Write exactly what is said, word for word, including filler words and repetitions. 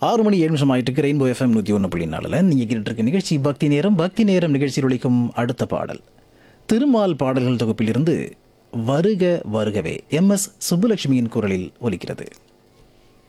ஆறு மணி ஏழு நிமிஷம் ஆயிட்டு இருக்கு. ரெயின்போ எஃப்எம் நூற்றி ஒன்று புள்ளி நாலில் நீங்கள் கேட்டு இருக்க நிகழ்ச்சி பக்தி நேரம். பக்தி நேரம் நிகழ்ச்சியில் ஒலிக்கும் அடுத்த பாடல் திருமால் பாடல்கள் தொகுப்பிலிருந்து வருக வருகவே எம் எஸ் சுப்புலட்சுமியின் குரலில் ஒலிக்கிறது.